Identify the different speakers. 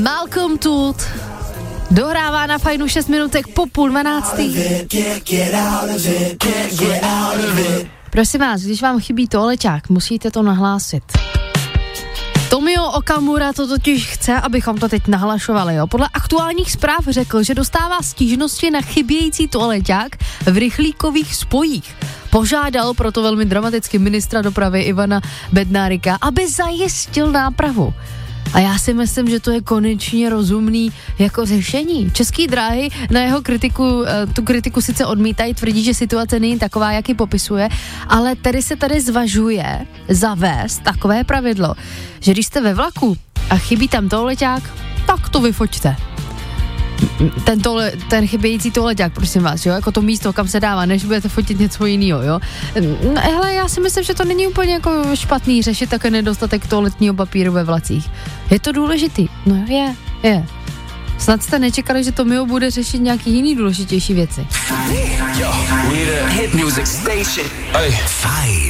Speaker 1: Malcolm Toot dohrává na Fajnu 6 minutek po 11:30. Prosím vás, když vám chybí toaleťák, musíte to nahlásit. Tomio Okamura to totiž chce, abychom to teď nahlašovali, jo. Podle aktuálních zpráv řekl, že dostává stížnosti na chybějící toaleťák v rychlíkových spojích. Požádal proto velmi dramaticky ministra dopravy Ivana Bednárika, aby zajistil nápravu. A já si myslím, že to je konečně rozumný jako řešení. Český dráhy na jeho tu kritiku sice odmítají, tvrdí, že situace není taková, jak ji popisuje, ale tady se zvažuje zavést takové pravidlo, že když jste ve vlaku a chybí tam toaleťák, tak to vyfoťte. Ten chybějící toaleťák, prosím vás, jo, jako to místo, kam se dává, než budete fotit něco jiného, jo. No, hele, já si myslím, že to není úplně jako špatný řešit také nedostatek toaletního papíru ve vlacích. Je to důležitý? No je. Snad jste nečekali, že Tomio bude řešit nějaký jiný důležitější věci.